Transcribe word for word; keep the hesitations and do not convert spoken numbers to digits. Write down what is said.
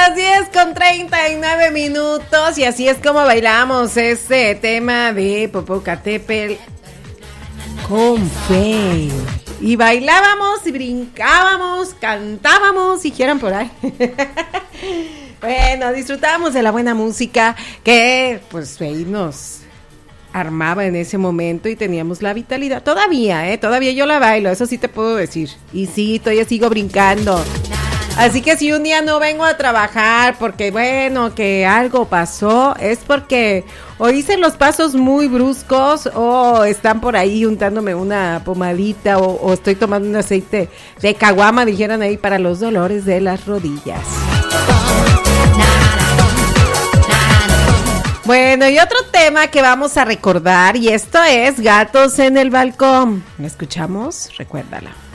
las diez con treinta y nueve minutos y así es como bailamos este tema de Popocatépetl con fe. Y bailábamos y brincábamos, cantábamos, si quieran por ahí. Bueno, disfrutábamos de la buena música que pues ahí nos armaba en ese momento y teníamos la vitalidad. Todavía, ¿eh? Todavía yo la bailo, eso sí te puedo decir. Y sí, todavía sigo brincando. Así que si un día no vengo a trabajar porque, bueno, que algo pasó, es porque o hice los pasos muy bruscos o están por ahí untándome una pomadita o, o estoy tomando un aceite de caguama, dijeron ahí, para los dolores de las rodillas. Bueno, y otro tema que vamos a recordar, y esto es Gatos en el Balcón. ¿La escuchamos? Recuérdala.